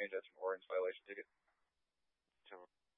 change that to an ordinance violation ticket. So